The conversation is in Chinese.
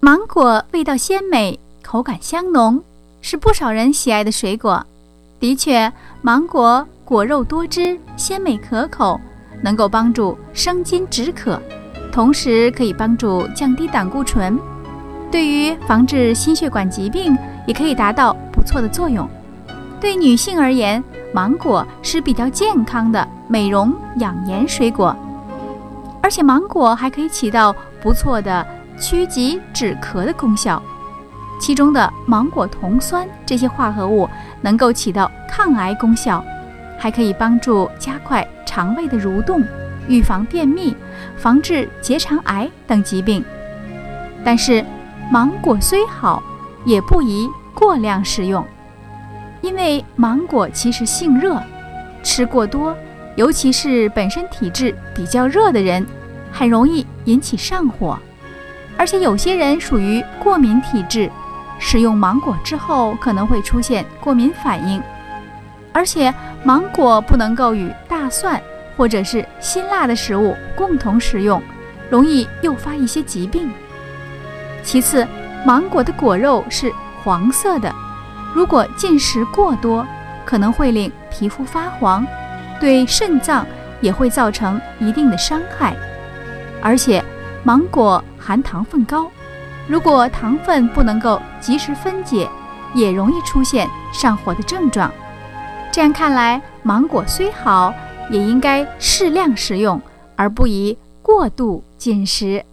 芒果味道鲜美，口感香浓，是不少人喜爱的水果。的确，芒果果肉多汁，鲜美可口，能够帮助生津止渴，同时可以帮助降低胆固醇，对于防治心血管疾病也可以达到不错的作用。对女性而言，芒果是比较健康的美容养颜水果，而且芒果还可以起到不错的趋吉止咳的功效。其中的芒果酮酸这些化合物能够起到抗癌功效，还可以帮助加快肠胃的蠕动，预防便秘，防治结肠癌等疾病。但是芒果虽好，也不宜过量食用，因为芒果其实性热，吃过多，尤其是本身体质比较热的人，很容易引起上火。而且有些人属于过敏体质，食用芒果之后可能会出现过敏反应。而且芒果不能够与大蒜或者是辛辣的食物共同食用，容易诱发一些疾病。其次，芒果的果肉是黄色的，如果进食过多，可能会令皮肤发黄，对肾脏也会造成一定的伤害。而且芒果含糖分高，如果糖分不能够及时分解，也容易出现上火的症状。这样看来，芒果虽好，也应该适量食用，而不宜过度进食。